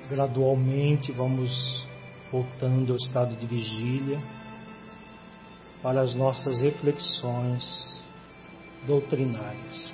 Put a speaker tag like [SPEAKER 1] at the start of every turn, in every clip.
[SPEAKER 1] Gradualmente vamos voltando ao estado de vigília para as nossas reflexões doutrinárias.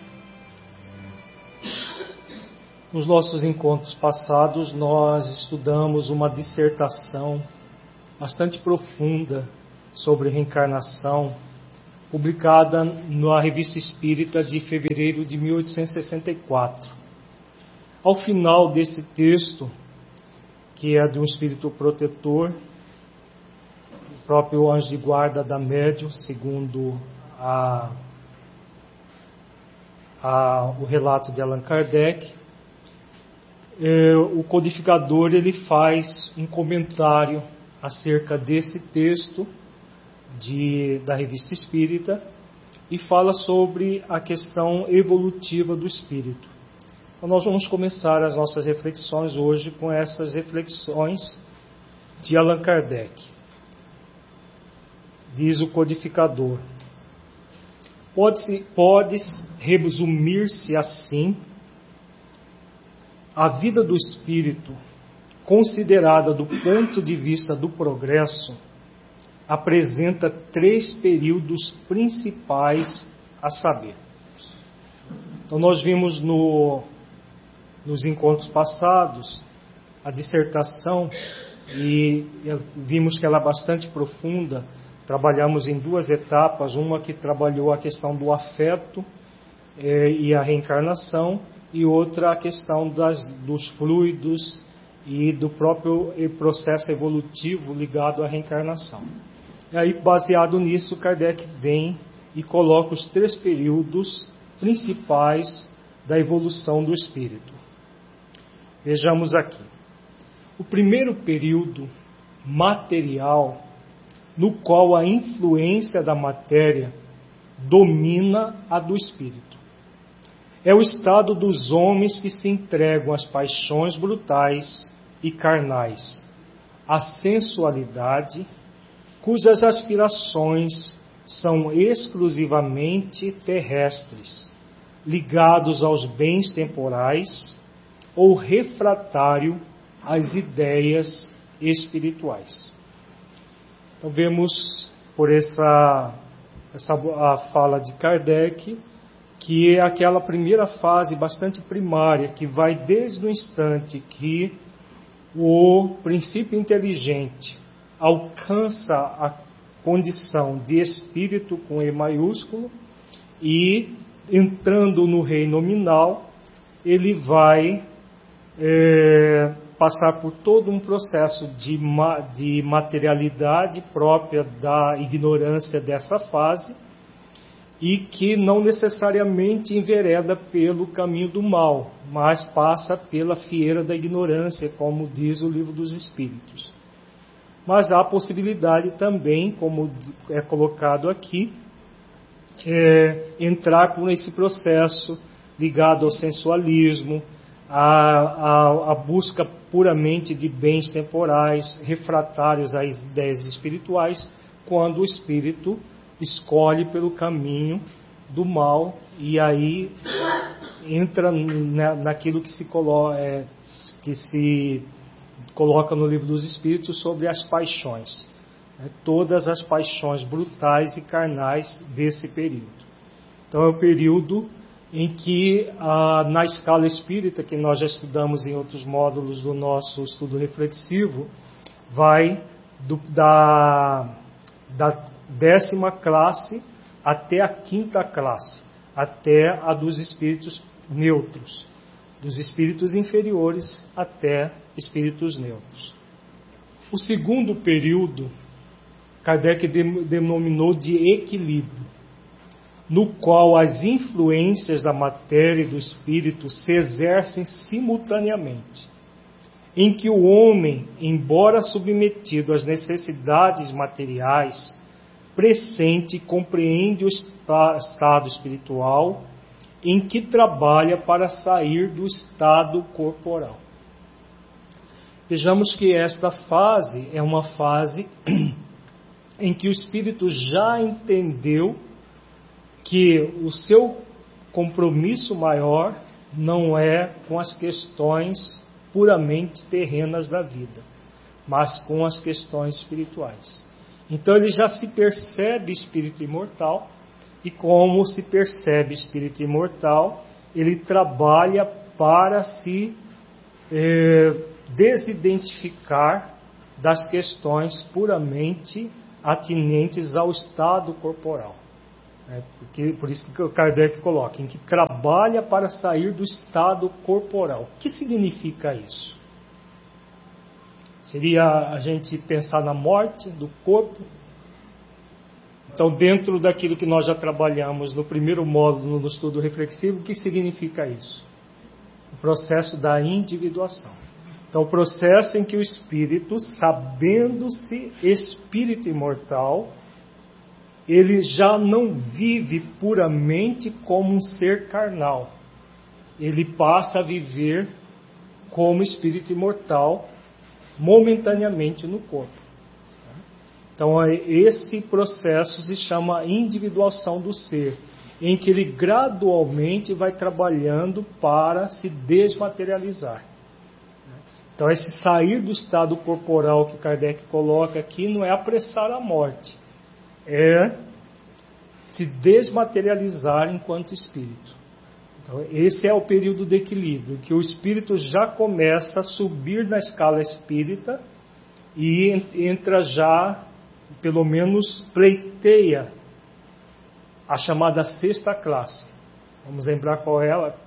[SPEAKER 1] Nos nossos encontros passados, nós estudamos uma dissertação bastante profunda sobre reencarnação, publicada na Revista Espírita de fevereiro de 1864. Ao final desse texto, que é de um espírito protetor, o próprio anjo de guarda da médium, segundo o relato de Allan Kardec, o codificador ele faz um comentário acerca desse texto da Revista Espírita e fala sobre a questão evolutiva do espírito. Então nós vamos começar as nossas reflexões hoje com essas reflexões de Allan Kardec. Diz o codificador: pode resumir-se assim: a vida do espírito, considerada do ponto de vista do progresso, apresenta 3 períodos principais a saber. Então nós vimos nos encontros passados a dissertação e vimos que ela é bastante profunda. Trabalhamos em 2 etapas, uma que trabalhou a questão do afeto e a reencarnação, e outra a questão dos fluidos e do próprio processo evolutivo ligado à reencarnação. E aí, baseado nisso, Kardec vem e coloca os 3 períodos principais da evolução do espírito. Vejamos aqui. O primeiro período material, no qual a influência da matéria domina a do espírito, é o estado dos homens que se entregam às paixões brutais e carnais, à sensualidade, cujas aspirações são exclusivamente terrestres, ligados aos bens temporais ou refratário às ideias espirituais. Então vemos por a fala de Kardec que é aquela primeira fase bastante primária, que vai desde o instante que o princípio inteligente alcança a condição de espírito com E maiúsculo e, entrando no reino nominal, ele vai passar por todo um processo de materialidade própria da ignorância dessa fase e que não necessariamente envereda pelo caminho do mal, mas passa pela fieira da ignorância, como diz o Livro dos Espíritos. Mas há a possibilidade também, como é colocado aqui, entrar por esse processo ligado ao sensualismo, a busca puramente de bens temporais, refratários às ideias espirituais, quando o espírito escolhe pelo caminho do mal e aí entra naquilo que se coloca no Livro dos Espíritos sobre as paixões, todas as paixões brutais e carnais desse período. Então é o período em que, na escala espírita, que nós já estudamos em outros módulos do nosso estudo reflexivo, vai da 10ª classe até a 5ª classe, até a dos espíritos neutros, dos espíritos inferiores até espíritos neutros. O segundo período, Kardec denominou de equilíbrio, no qual as influências da matéria e do espírito se exercem simultaneamente, em que o homem, embora submetido às necessidades materiais, pressente e compreende o estado espiritual em que trabalha para sair do estado corporal. Vejamos que esta fase é uma fase em que o espírito já entendeu que o seu compromisso maior não é com as questões puramente terrenas da vida, mas com as questões espirituais. Então ele já se percebe espírito imortal, e como se percebe espírito imortal, ele trabalha para se desidentificar das questões puramente atinentes ao estado corporal. Por isso que o Kardec coloca, em que trabalha para sair do estado corporal. O que significa isso? Seria a gente pensar na morte do corpo. Então, dentro daquilo que nós já trabalhamos no primeiro módulo no estudo reflexivo, o que significa isso? O processo da individuação. Então, o processo em que o espírito, sabendo-se espírito imortal, ele já não vive puramente como um ser carnal. Ele passa a viver como espírito imortal, momentaneamente no corpo. Então, esse processo se chama individuação do ser, em que ele gradualmente vai trabalhando para se desmaterializar. Então, esse sair do estado corporal que Kardec coloca aqui não é apressar a morte, é se desmaterializar enquanto espírito. Então, esse é o período de equilíbrio, que o espírito já começa a subir na escala espírita e entra já, pelo menos pleiteia, a chamada sexta classe. Vamos lembrar qual é ela?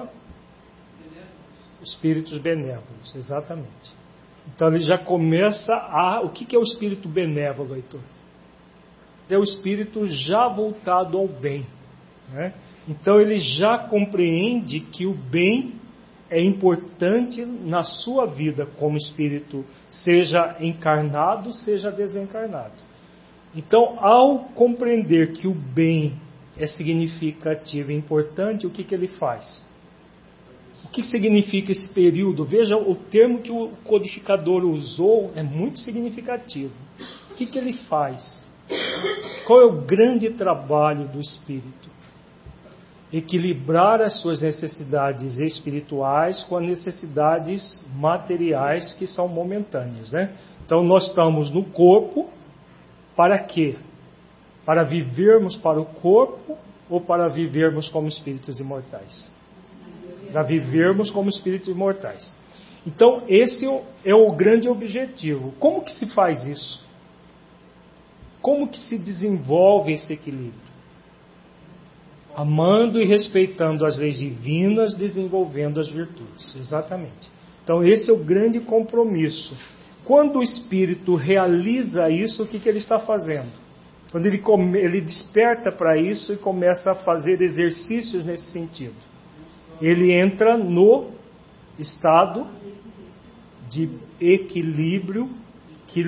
[SPEAKER 1] Espíritos benévolos, exatamente. Então ele já começa a... O que é o espírito benévolo, Heitor? É o espírito já voltado ao bem, né? Então ele já compreende que o bem é importante na sua vida como espírito, seja encarnado, seja desencarnado. Então, ao compreender que o bem é significativo e importante, o que ele faz? O que significa esse período? Veja, o termo que o codificador usou é muito significativo. O que ele faz? Qual é o grande trabalho do espírito? Equilibrar as suas necessidades espirituais com as necessidades materiais que são momentâneas, né? Então nós estamos no corpo para quê? Para vivermos para o corpo ou para vivermos como espíritos imortais? Para vivermos como espíritos imortais. Então esse é o grande objetivo. Como que se faz isso? Como que se desenvolve esse equilíbrio? Amando e respeitando as leis divinas, desenvolvendo as virtudes. Exatamente. Então esse é o grande compromisso. Quando o espírito realiza isso, o que ele está fazendo? Quando ele desperta para isso e começa a fazer exercícios nesse sentido. Ele entra no estado de equilíbrio que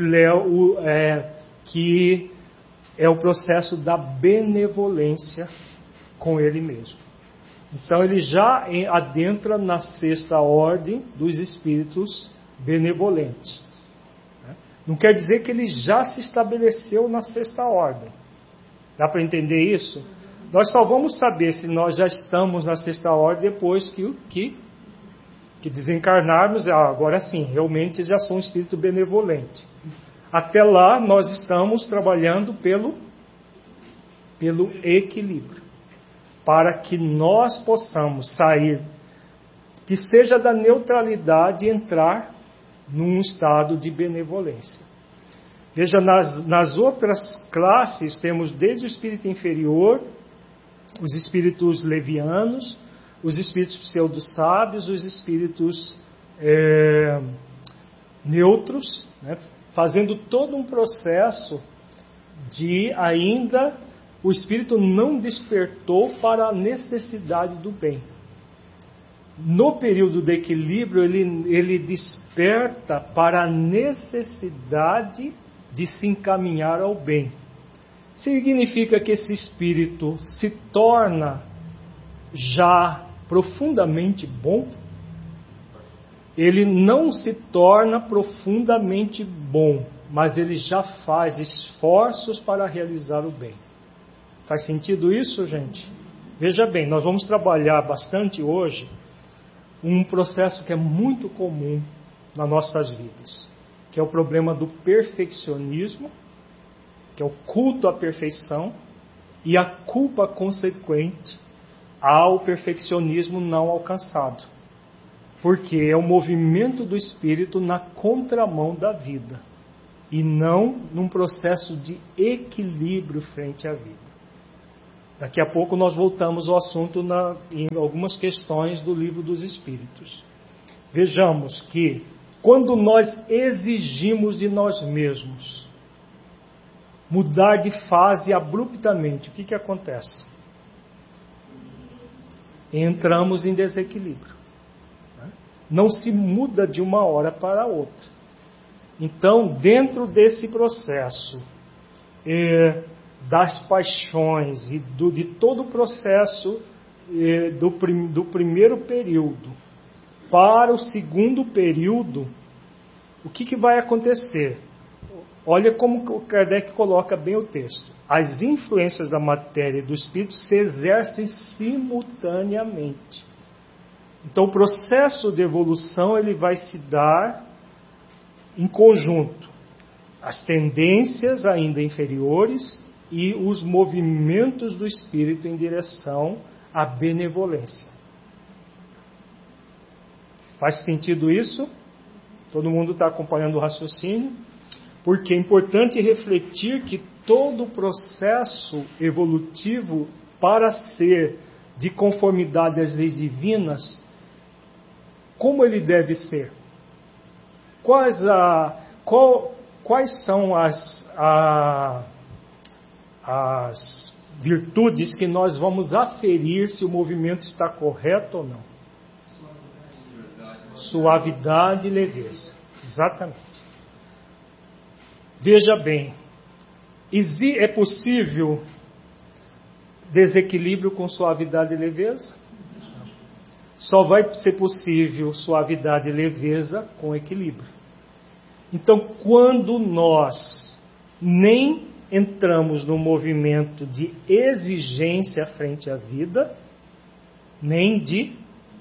[SPEAKER 1] é o processo da benevolência com ele mesmo. Então ele já adentra na sexta ordem dos espíritos benevolentes. Não quer dizer que ele já se estabeleceu na sexta ordem. Dá para entender isso? Nós só vamos saber se nós já estamos na sexta ordem depois que desencarnarmos. Agora sim, realmente já sou um espírito benevolente. Até lá nós estamos trabalhando pelo equilíbrio, para que nós possamos sair, que seja da neutralidade e entrar num estado de benevolência. Veja, nas outras classes temos desde o espírito inferior, os espíritos levianos, os espíritos pseudo-sábios, os espíritos neutros, né, fazendo todo um processo de ainda o espírito não despertou para a necessidade do bem. No período de equilíbrio, ele desperta para a necessidade de se encaminhar ao bem. Significa que esse espírito se torna já profundamente bom? Ele não se torna profundamente bom, mas ele já faz esforços para realizar o bem. Faz sentido isso, gente? Veja bem, nós vamos trabalhar bastante hoje um processo que é muito comum nas nossas vidas, que é o problema do perfeccionismo, que é o culto à perfeição, e a culpa consequente ao perfeccionismo não alcançado. Porque é o movimento do espírito na contramão da vida, e não num processo de equilíbrio frente à vida. Daqui a pouco nós voltamos ao assunto em algumas questões do Livro dos Espíritos. Vejamos que quando nós exigimos de nós mesmos mudar de fase abruptamente, o que acontece? Entramos em desequilíbrio. Não se muda de uma hora para outra. Então, dentro desse processo das paixões e de todo o processo do primeiro período para o segundo período, o que vai acontecer? Olha como o Kardec coloca bem o texto. As influências da matéria e do espírito se exercem simultaneamente. Então, o processo de evolução ele vai se dar em conjunto. As tendências ainda inferiores e os movimentos do espírito em direção à benevolência. Faz sentido isso? Todo mundo está acompanhando o raciocínio? Porque é importante refletir que todo o processo evolutivo, para ser de conformidade às leis divinas, como ele deve ser? Quais são as virtudes que nós vamos aferir se o movimento está correto ou não? Suavidade e leveza. Exatamente. Veja bem, é possível desequilíbrio com suavidade e leveza? Só vai ser possível suavidade e leveza com equilíbrio. Então, quando nós nem entramos no movimento de exigência frente à vida, nem de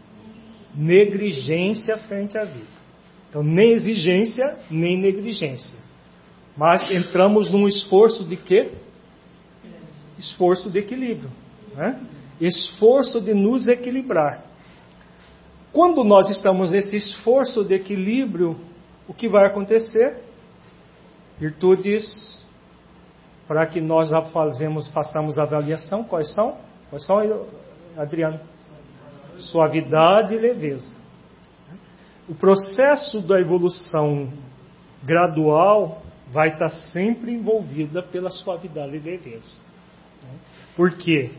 [SPEAKER 1] negligência frente à vida. Então, nem exigência, nem negligência. Mas entramos num esforço de quê? Esforço de equilíbrio. Né? Esforço de nos equilibrar. Quando nós estamos nesse esforço de equilíbrio, o que vai acontecer? Virtudes, para que nós façamos a avaliação, quais são? Quais são, Adriano? Suavidade e leveza. O processo da evolução gradual vai estar sempre envolvida pela suavidade e leveza. Por quê?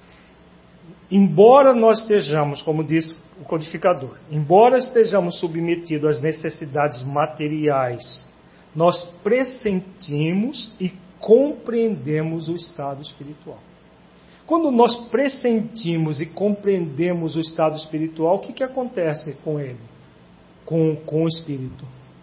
[SPEAKER 1] Embora nós estejamos, como diz o codificador, embora estejamos submetidos às necessidades materiais, nós pressentimos e compreendemos o estado espiritual. Quando nós pressentimos e compreendemos o estado espiritual, o que acontece com ele? Com o espírito?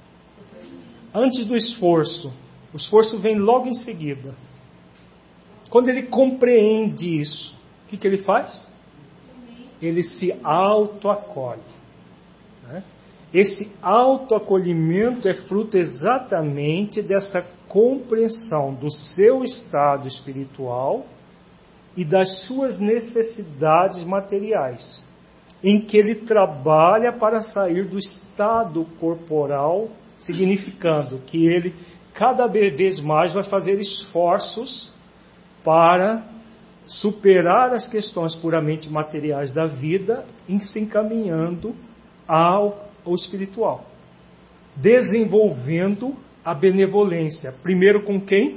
[SPEAKER 1] Antes do esforço, o esforço vem logo em seguida. Quando ele compreende isso, o que ele faz? Ele se autoacolhe. Né? Esse autoacolhimento é fruto exatamente dessa compreensão do seu estado espiritual e das suas necessidades materiais, em que ele trabalha para sair do estado corporal, significando que ele cada vez mais vai fazer esforços para superar as questões puramente materiais da vida e se encaminhando ao espiritual, desenvolvendo a benevolência, primeiro com quem?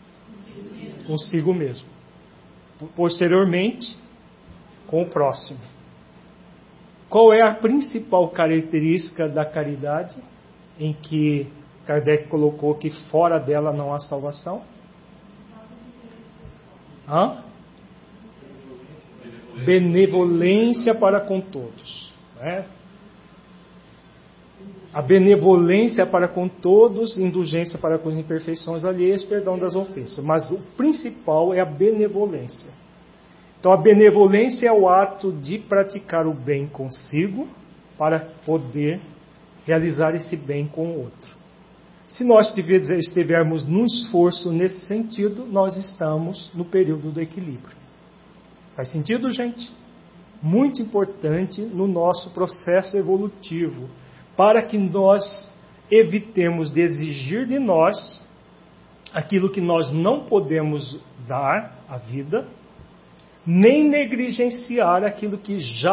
[SPEAKER 1] Consigo mesmo, posteriormente com o próximo. Qual é a principal característica da caridade, em que Kardec colocou que fora dela não há salvação? Benevolência para com todos. Né? A benevolência para com todos, indulgência para com as imperfeições alheias, perdão das ofensas. Mas o principal é a benevolência. Então a benevolência é o ato de praticar o bem consigo para poder realizar esse bem com o outro. Se nós estivermos num esforço nesse sentido, nós estamos no período do equilíbrio. Faz sentido, gente? Muito importante no nosso processo evolutivo, para que nós evitemos de exigir de nós aquilo que nós não podemos dar à vida, nem negligenciar aquilo que já